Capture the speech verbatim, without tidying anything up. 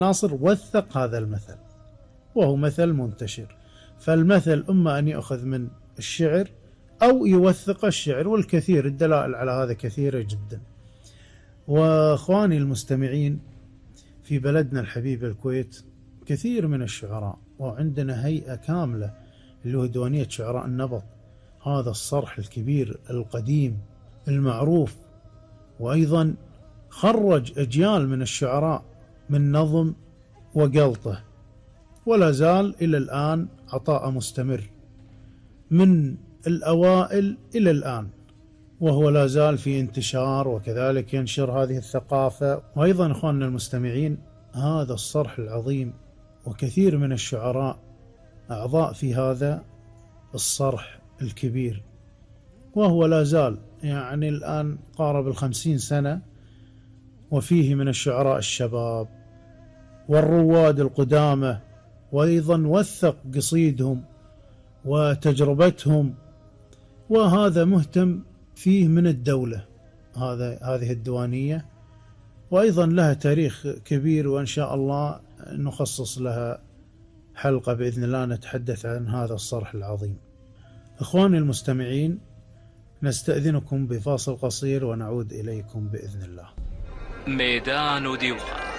ناصر وثق هذا المثل، وهو مثل منتشر. فالمثل إما أن يأخذ من الشعر أو يوثق الشعر، والكثير الدلائل على هذا كثيرة جدا. وأخواني المستمعين، في بلدنا الحبيب الكويت كثير من الشعراء، وعندنا هيئة كاملة اللي هو ديوانية شعراء النبط، هذا الصرح الكبير القديم المعروف، وأيضا خرج أجيال من الشعراء من نظم وقلطه، ولا زال إلى الآن عطاء مستمر من الأوائل إلى الآن، وهو لا زال في انتشار، وكذلك ينشر هذه الثقافة. وأيضا أخواننا المستمعين، هذا الصرح العظيم وكثير من الشعراء أعضاء في هذا الصرح الكبير، وهو لا زال يعني الآن قارب الخمسين سنة، وفيه من الشعراء الشباب والرواد القدامى، وأيضا وثق قصيدهم وتجربتهم، وهذا مهتم فيه من الدولة هذا هذه الديوانية، وأيضا لها تاريخ كبير، وإن شاء الله نخصص لها حلقة بإذن الله نتحدث عن هذا الصرح العظيم. إخواني المستمعين، نستأذنكم بفاصل قصير ونعود إليكم بإذن الله. ميدان ديوان.